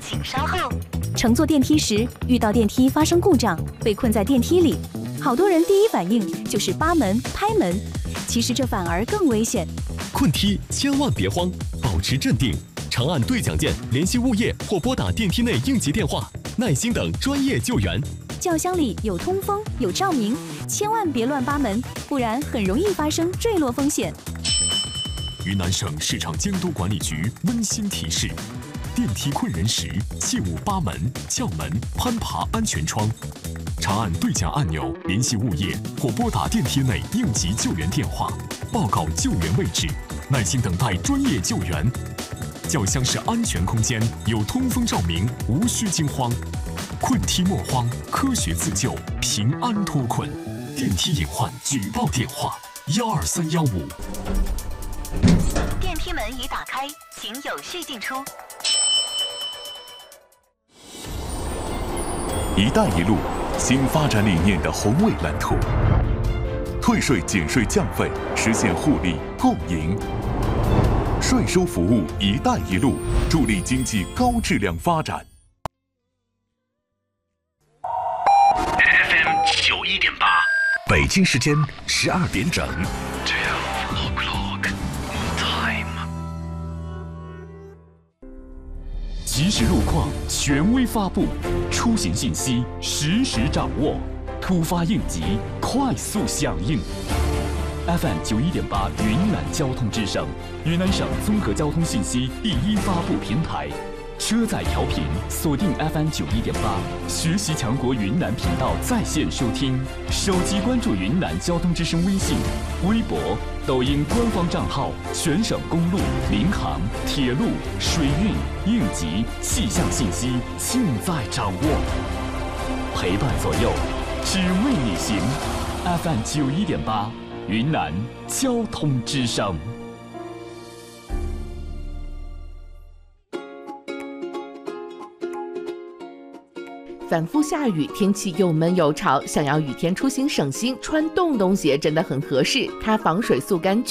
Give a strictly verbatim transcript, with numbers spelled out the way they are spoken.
请稍后。 乘坐电梯时遇到电梯发生故障，被困在电梯里，好多人第一反应就是扒门、拍门，其实这反而更危险。 困梯千万别慌，保持镇定，长按对讲键联系物业或拨打电梯内应急电话，耐心等专业救援。 轿厢里有通风有照明，千万别乱扒门，不然很容易发生坠落风险。 云南省市场监督管理局温馨提示：电梯困人时，切勿扒门、撬门、攀爬安全窗。长按对讲按钮联系物业或拨打电梯内应急救援电话，报告救援位置，耐心等待专业救援。轿厢是安全空间，有通风照明，无需惊慌。困梯莫慌，科学自救，平安脱困。电梯隐患举报电话：幺二三幺五。 电梯门已打开，请有序进出。 一带一路新发展理念的宏伟蓝图，退税减税降费，实现互利共赢。税收服务“一带一路”，助力经济高质量发展。 F M 九一点八， 北京时间十二点整。 Twelve o'clock time。 即时路况权威发布，出行信息实时掌握，突发应急快速响应。F M 九一点八云南交通之声，云南省综合交通信息第一发布平台。车载调频锁定 F M 九一点八，学习强国云南频道在线收听，手机关注云南交通之声微信、微博、抖音官方账号，全省公路、民航、铁路、水运、应急、气象信息尽在掌握，陪伴左右，只为你行。F M 九一点八，云南交通之声。 反复下雨，天气又闷又潮，想要雨天出行省心，穿洞洞鞋真的很合适。它防水速干。